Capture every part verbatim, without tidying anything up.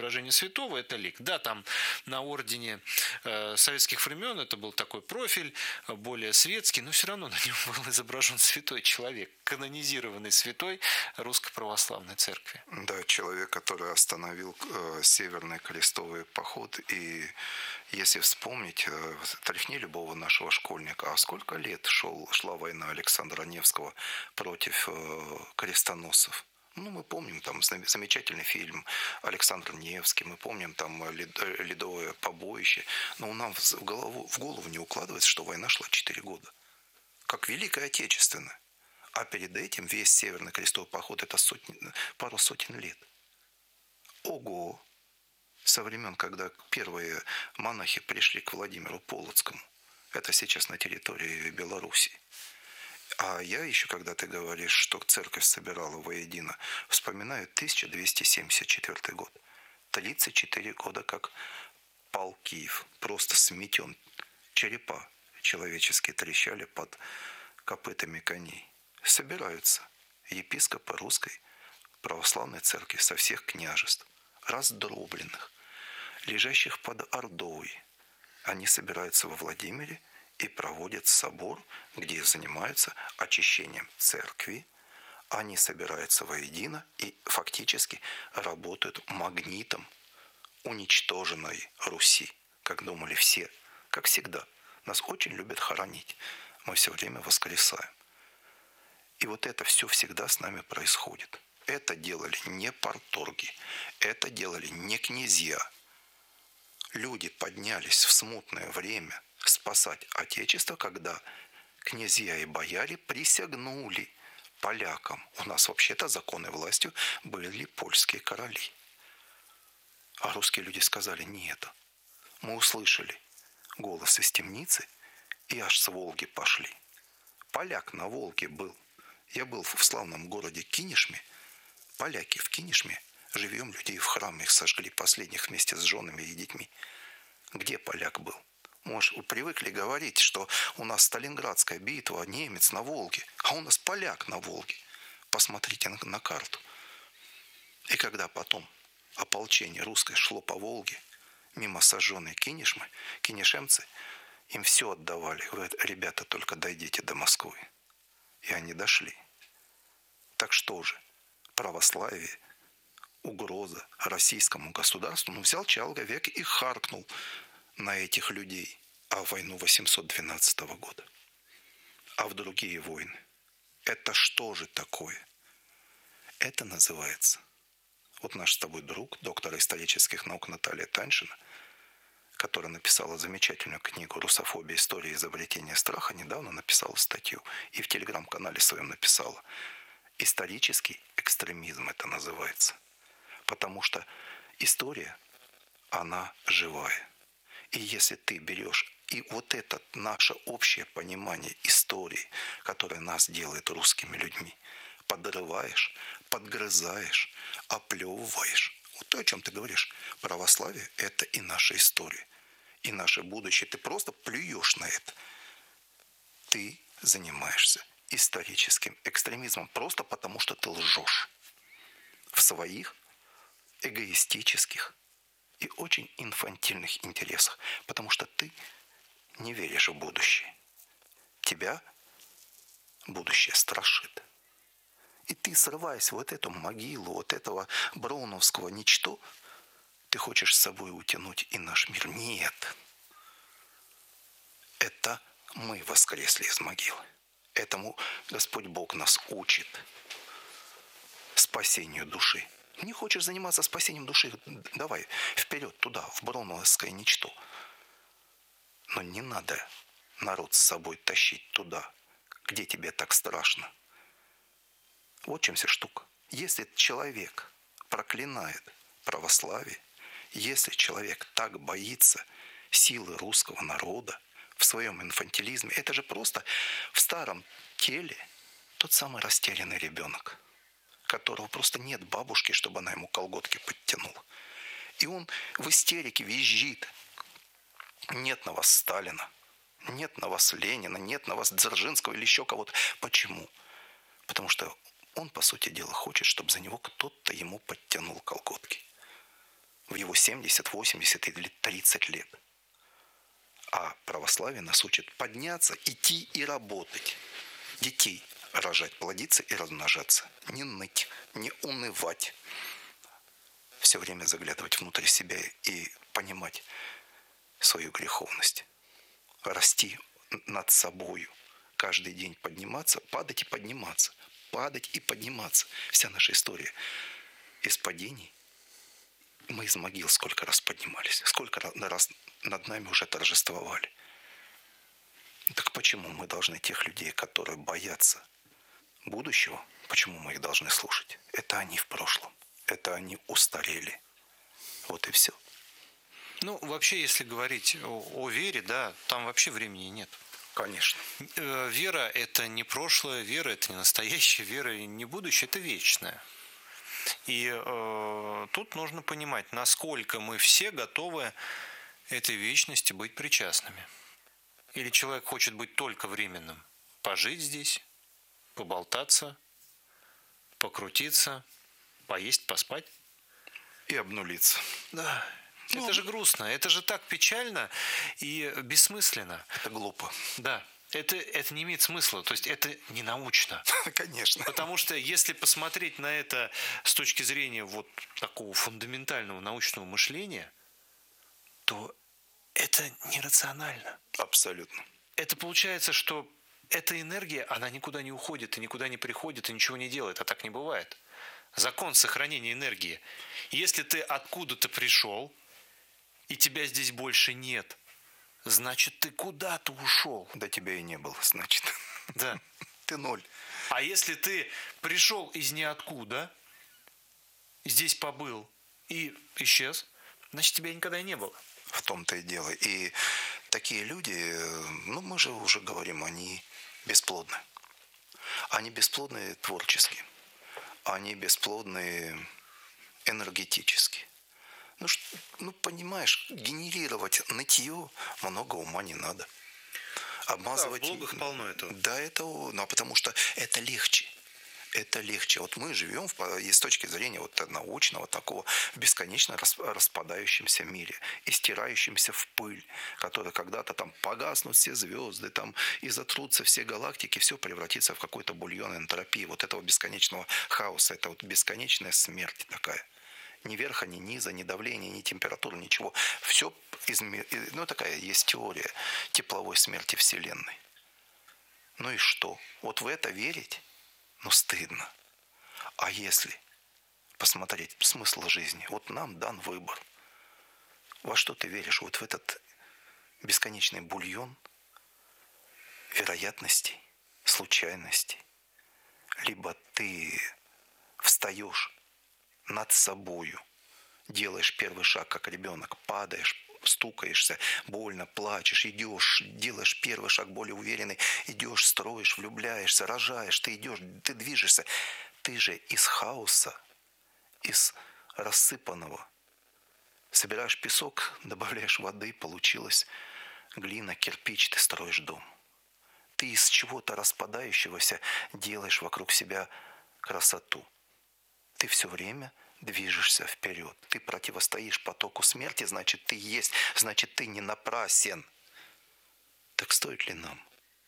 изображение святого – это лик. Да, там на ордене э, советских времен это был такой профиль, более светский, но все равно на нем был изображен святой человек, канонизированный святой Русской Православной Церкви. Да, человек, который остановил э, Северный крестовый поход. И если вспомнить, э, тряхни любого нашего школьника, а сколько лет шел, шла война Александра Невского против э, крестоносцев? Ну, мы помним там замечательный фильм Александр Невский, мы помним там «Ледовое побоище», но нам в голову, в голову не укладывается, что война шла четыре года. Как Великая Отечественная. А перед этим весь Северный крестовый поход – это сотни, пару сотен лет. Ого! Со времен, когда первые монахи пришли к Владимиру Полоцкому. Это сейчас на территории Белоруссии. А я еще, когда ты говоришь, что церковь собирала воедино, вспоминаю тысяча двести семьдесят четвёртый год. тридцать четыре года как пал Киев. Просто сметен. Черепа человеческие трещали под копытами коней. Собираются епископы Русской Православной Церкви со всех княжеств, раздробленных, лежащих под Ордой. Они собираются во Владимире и проводят собор, где занимаются очищением церкви. Они собираются воедино и фактически работают магнитом уничтоженной Руси, как думали все. Как всегда, нас очень любят хоронить. Мы все время воскресаем. И вот это все всегда с нами происходит. Это делали не парторги, это делали не князья. Люди поднялись в смутное время спасать Отечество, когда князья и бояре присягнули полякам. У нас вообще-то законной властью были польские короли. А русские люди сказали: нет. Мы услышали голос из темницы и аж с Волги пошли. Поляк на Волге был. Я был в славном городе Кинешме. Поляки в Кинешме живьем людей в храме их сожгли, последних вместе с женами и детьми. Где поляк был? Может, вы привыкли говорить, что у нас Сталинградская битва, немец на Волге, а у нас поляк на Волге. Посмотрите на, на карту. И когда потом ополчение русское шло по Волге, мимо сожженной Кинешмы, кинешемцы им все отдавали. Говорят: ребята, только дойдите до Москвы. И они дошли. Так что же, православие, угроза российскому государству, ну, взял человек и харкнул на этих людей. А в войну восемьсот двенадцатого года, а в другие войны. Это что же такое? Это называется, вот наш с тобой друг, доктор исторических наук Наталья Таньшина, которая написала замечательную книгу «Русофобия. История изобретения страха», недавно написала статью и в телеграм-канале своем написала: исторический экстремизм это называется. Потому что история, она живая. И если ты берешь и вот это наше общее понимание истории, которое нас делает русскими людьми, подрываешь, подгрызаешь, оплевываешь. Вот то, о чем ты говоришь. Православие – это и наша история, и наше будущее. Ты просто плюешь на это. Ты занимаешься историческим экстремизмом просто потому, что ты лжешь в своих эгоистических и очень инфантильных интересах, потому что ты не веришь в будущее. Тебя будущее страшит. И ты, срываясь в вот эту могилу, вот этого броуновского ничто, ты хочешь с собой утянуть и наш мир. Нет. Это мы воскресли из могилы. Этому Господь Бог нас учит спасению души. Не хочешь заниматься спасением души? Давай вперед туда, в броуновское ничто. Но не надо народ с собой тащить туда, где тебе так страшно. Вот в чем вся штука. Если человек проклинает православие, если человек так боится силы русского народа в своем инфантилизме, это же просто в старом теле тот самый растерянный ребенок, которого просто нет бабушки, чтобы она ему колготки подтянула. И он в истерике визжит: нет на вас Сталина, нет на вас Ленина, нет на вас Дзержинского или еще кого-то. Почему? Потому что он, по сути дела, хочет, чтобы за него кто-то ему подтянул колготки. в его семьдесят, восемьдесят или тридцать лет. А православие нас учит подняться, идти и работать. Детей рожать, плодиться и размножаться. Не ныть, не унывать. Все время заглядывать внутрь себя и понимать свою греховность. Расти над собою. Каждый день подниматься, падать и подниматься. Падать и подниматься. Вся наша история из падений. Мы из могил сколько раз поднимались. Сколько раз над нами уже торжествовали. Так почему мы должны тех людей, которые боятся будущего, почему мы их должны слушать? Это они в прошлом. Это они устарели. Вот и все. Ну, вообще, если говорить о, о вере, да, там вообще времени нет. Конечно. Вера – это не прошлое, вера – это не настоящее, вера – не будущее, это вечное. И э, тут нужно понимать, насколько мы все готовы этой вечности быть причастными. Или человек хочет быть только временным, пожить здесь, поболтаться, покрутиться, поесть, поспать. И обнулиться. Да. Ну, это же грустно, это же так печально и бессмысленно. Это глупо. Да. Это, это не имеет смысла, то есть это не научно. Конечно. Потому что если посмотреть на это с точки зрения вот такого фундаментального научного мышления, то это нерационально. Абсолютно. Это получается, что эта энергия, она никуда не уходит и никуда не приходит и ничего не делает, а так не бывает. Закон сохранения энергии. Если ты откуда-то пришел, и тебя здесь больше нет, значит, ты куда-то ушел. Да тебя и не было, значит. Да. Ты ноль. А если ты пришел из ниоткуда, здесь побыл и исчез, значит, тебя никогда и не было. В том-то и дело. И такие люди, ну, мы же уже говорим, они бесплодны. Они бесплодны творчески. Они бесплодны энергетически. Ну, ну, понимаешь, генерировать нытье много ума не надо. Обмазывать... Да, в блогах полно этого. Да, это... Ну, а потому что это легче. Это легче. Вот мы живем в, и с точки зрения вот научного такого в бесконечно распадающемся мире и стирающемся в пыль, который когда-то там погаснут все звезды, там и затрутся все галактики, все превратится в какой-то бульон энтропии, вот этого бесконечного хаоса, это вот бесконечная смерть такая. Ни верха, ни низа, ни давления, ни температуры, ничего. Все, измер... ну такая есть теория тепловой смерти Вселенной. Ну и что? Вот в это верить? Ну, стыдно. А если посмотреть смысл жизни? Вот нам дан выбор. Во что ты веришь? Вот в этот бесконечный бульон вероятностей, случайностей. Либо ты встаешь над собою, делаешь первый шаг, как ребенок, падаешь, стукаешься, больно, плачешь, идешь, делаешь первый шаг более уверенный, идешь, строишь, влюбляешься, рожаешь, ты идешь, ты движешься. Ты же из хаоса, из рассыпанного собираешь песок, добавляешь воды, получилась глина, кирпич, ты строишь дом. Ты из чего-то распадающегося делаешь вокруг себя красоту. Ты все время движешься вперед. Ты противостоишь потоку смерти, значит, ты есть, значит, ты не напрасен. Так стоит ли нам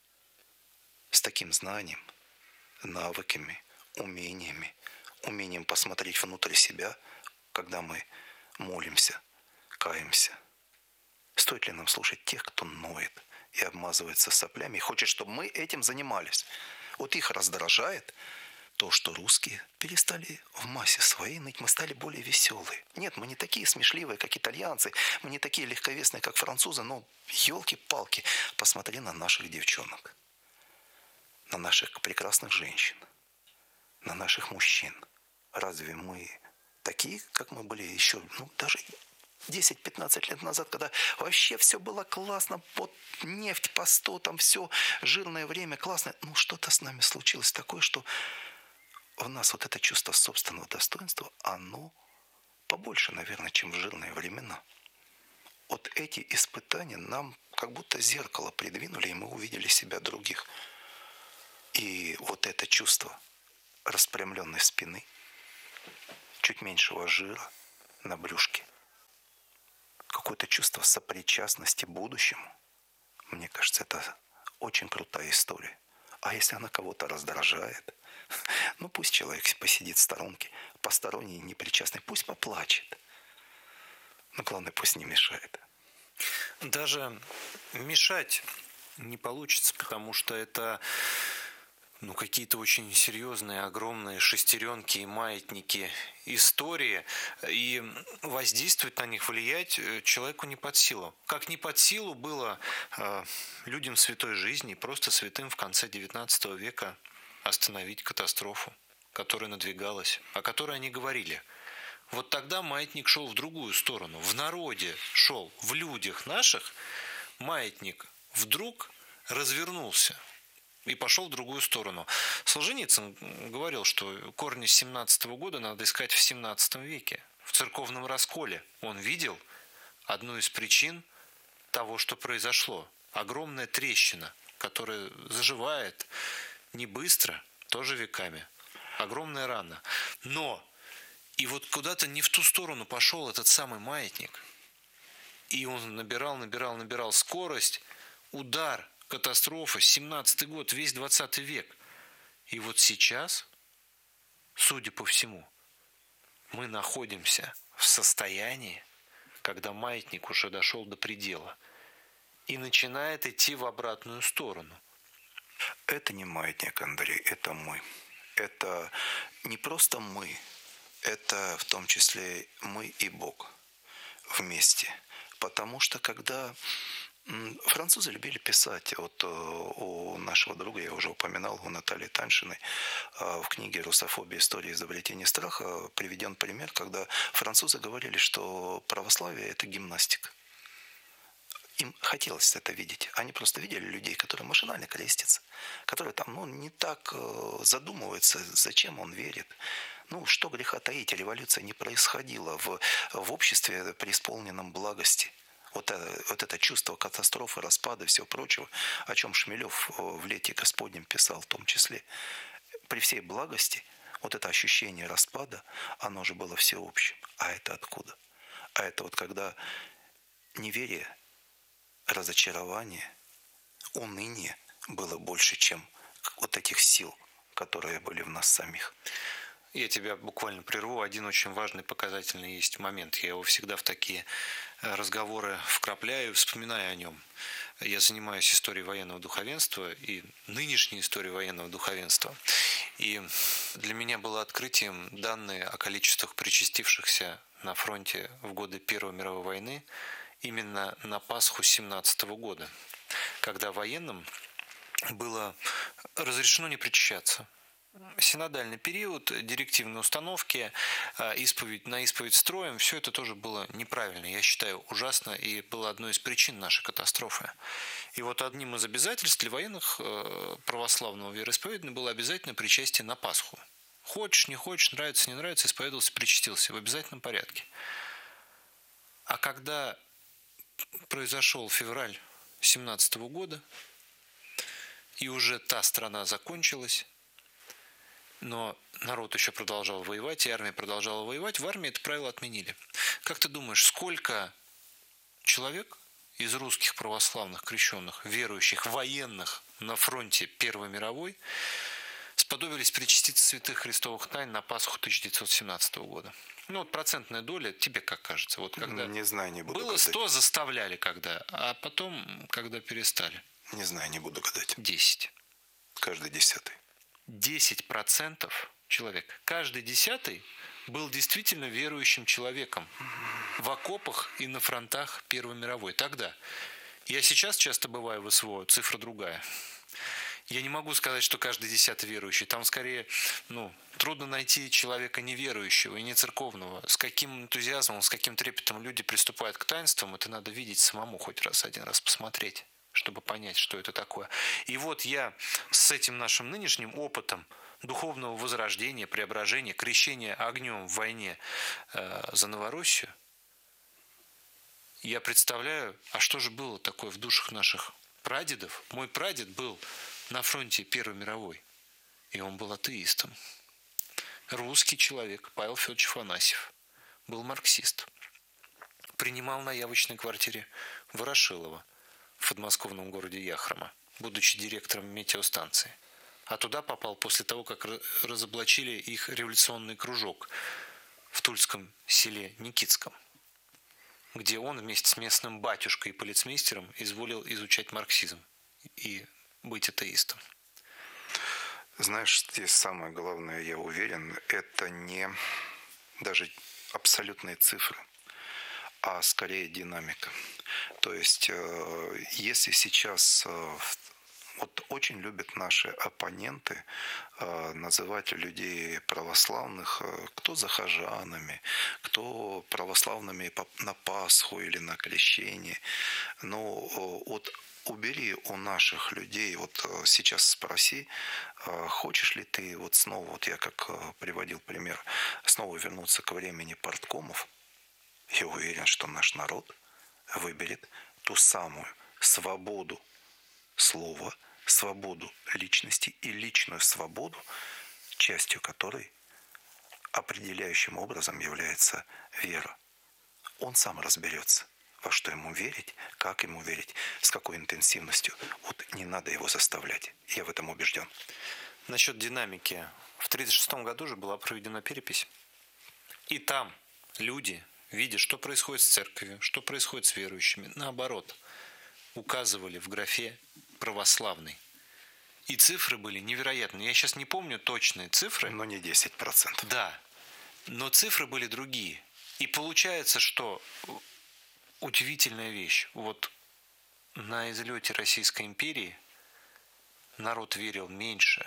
с таким знанием, навыками, умениями, умением посмотреть внутрь себя, когда мы молимся, каемся? Стоит ли нам слушать тех, кто ноет и обмазывается соплями, и хочет, чтобы мы этим занимались? Вот их раздражает то, что русские перестали в массе своей ныть, мы стали более веселые. Нет, мы не такие смешливые, как итальянцы, мы не такие легковесные, как французы, но елки-палки, посмотри на наших девчонок, на наших прекрасных женщин, на наших мужчин. Разве мы такие, как мы были еще, ну, даже десять-пятнадцать лет назад, когда вообще все было классно, вот нефть по сто, там все, жирное время, классно. Ну, что-то с нами случилось такое, что у нас вот это чувство собственного достоинства, оно побольше, наверное, чем в жирные времена. Вот эти испытания нам как будто зеркало придвинули, и мы увидели себя других. И вот это чувство распрямленной спины, чуть меньшего жира на брюшке, какое-то чувство сопричастности будущему, мне кажется, это очень крутая история. А если она кого-то раздражает, ну пусть человек посидит в сторонке, посторонний, непричастный, пусть поплачет. Но главное, пусть не мешает. Даже мешать не получится, потому что это ну, какие-то очень серьезные, огромные шестеренки и маятники истории, и воздействовать на них, влиять человеку не под силу. Как не под силу было э, людям святой жизни, просто святым в конце девятнадцатого века остановить катастрофу, которая надвигалась, о которой они говорили. Вот тогда маятник шел в другую сторону. В народе шел, в людях наших маятник вдруг развернулся и пошел в другую сторону. Солженицын говорил, что корни семнадцатого года надо искать в семнадцатом веке. В церковном расколе он видел одну из причин того, что произошло. Огромная трещина, которая заживает не быстро, тоже веками. Огромная рана. Но и вот куда-то не в ту сторону пошел этот самый маятник. И он набирал, набирал, набирал скорость. Удар, катастрофа, семнадцатый год, весь двадцатый век. И вот сейчас, судя по всему, мы находимся в состоянии, когда маятник уже дошел до предела и начинает идти в обратную сторону. Это не маятник, Андрей, это мы. Это не просто мы, это в том числе мы и Бог вместе. Потому что когда французы любили писать, вот у нашего друга, я уже упоминал, у Натальи Таньшиной, в книге «Русофобия. История изобретения страха» приведен пример, когда французы говорили, что православие – это гимнастика. Им хотелось это видеть. Они просто видели людей, которые машинально крестятся, которые там ну, не так задумываются, зачем он верит. Ну, что греха таить, революция не происходила в, в обществе, преисполненном благости. Вот, это, вот это чувство катастрофы, распада и всего прочего, о чем Шмелев в «Лете Господнем» писал в том числе. При всей благости вот это ощущение распада, оно же было всеобщим. А это откуда? А это вот когда неверие, разочарование, уныние было больше, чем вот этих сил, которые были в нас самих. Я тебя буквально прерву. Один очень важный, показательный есть момент. Я его всегда в такие разговоры вкрапляю, вспоминаю о нем. Я занимаюсь историей военного духовенства и нынешней историей военного духовенства. И для меня было открытием данные о количествах причастившихся на фронте в годы Первой мировой войны именно на Пасху семнадцатого года, когда военным было разрешено не причащаться. Синодальный период, директивные установки, исповедь на исповедь строем, все это тоже было неправильно, я считаю, ужасно, и было одной из причин нашей катастрофы. И вот одним из обязательств для военных православного вероисповедания было обязательно причастие на Пасху. Хочешь, не хочешь, нравится, не нравится, исповедовался, причастился в обязательном порядке. А когда произошел февраль семнадцатого года, и уже та страна закончилась, но народ еще продолжал воевать, и армия продолжала воевать, в армии это правило отменили. Как ты думаешь, сколько человек из русских православных, крещенных, верующих, военных на фронте Первой мировой сподобились причаститься святых христовых тайн на Пасху тысяча девятьсот семнадцатого года? Ну, вот процентная доля, тебе как кажется? Вот когда не знаю, не буду было сто, гадать. Заставляли когда, а потом, когда перестали? Не знаю, не буду гадать. десять. Каждый десятый. десять процентов человек, каждый десятый был действительно верующим человеком в окопах и на фронтах Первой мировой. Тогда. Я сейчас часто бываю в СВО, цифра другая. Я не могу сказать, что каждый десятый верующий. Там скорее ну, трудно найти человека неверующего и не церковного. С каким энтузиазмом, с каким трепетом люди приступают к таинствам, это надо видеть самому хоть раз, один раз посмотреть, чтобы понять, что это такое. И вот я с этим нашим нынешним опытом духовного возрождения, преображения, крещения огнем в войне э, за Новороссию, я представляю, а что же было такое в душах наших прадедов? Мой прадед был на фронте Первой мировой, и он был атеистом. Русский человек, Павел Федорович Афанасьев, был марксист. принимал на явочной квартире Ворошилова в подмосковном городе Яхрома, будучи директором метеостанции. А туда попал после того, как разоблачили их революционный кружок в тульском селе Никитском, где он вместе с местным батюшкой и полицмейстером изволил изучать марксизм и быть атеистом. Знаешь, здесь самое главное, я уверен, это не даже абсолютные цифры, а скорее динамика. То есть, если сейчас вот очень любят наши оппоненты называть людей православных кто захожанами, кто православными на Пасху или на Крещение. Но вот убери у наших людей, вот сейчас спроси, хочешь ли ты вот снова, вот я как приводил пример, снова вернуться к времени парткомов. Я уверен, что наш народ выберет ту самую свободу слова, свободу личности и личную свободу, частью которой определяющим образом является вера. Он сам разберется, во что ему верить, как ему верить, с какой интенсивностью. Вот не надо его заставлять. Я в этом убежден. Насчет динамики. В тридцать шестом году же была проведена перепись. И там люди, видя, что происходит с церковью, что происходит с верующими, наоборот, указывали в графе «православный». И цифры были невероятные. Я сейчас не помню точные цифры. Но не десять процентов. Да. Но цифры были другие. И получается, что удивительная вещь. Вот на излете Российской империи народ верил меньше,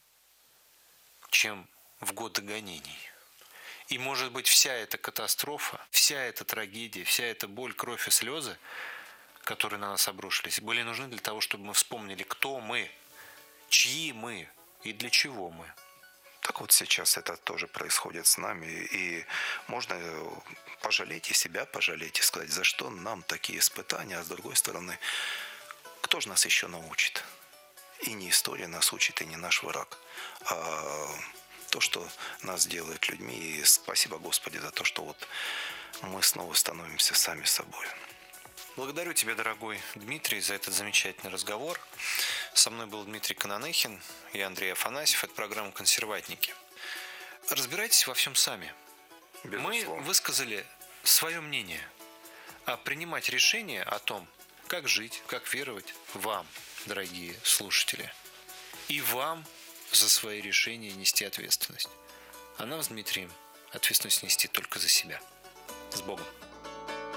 чем в годы гонений. И, может быть, вся эта катастрофа, вся эта трагедия, вся эта боль, кровь и слезы, которые на нас обрушились, были нужны для того, чтобы мы вспомнили, кто мы, чьи мы и для чего мы. Так вот сейчас это тоже происходит с нами, и можно пожалеть и себя пожалеть, и сказать, за что нам такие испытания, а с другой стороны, кто же нас еще научит? И не история нас учит, и не наш враг, а то, что нас делает людьми, и спасибо Господи за то, что вот мы снова становимся сами собой. Благодарю тебя, дорогой Дмитрий, за этот замечательный разговор. Со мной был Дмитрий Кананехин и Андрей Афанасьев. Это программа «Консерватники». Разбирайтесь во всем сами. Безусловно. Мы высказали свое мнение, а принимать решение о том, как жить, как веровать, вам, дорогие слушатели. И вам за свои решения нести ответственность. А нам с Дмитрием ответственность нести только за себя. С Богом.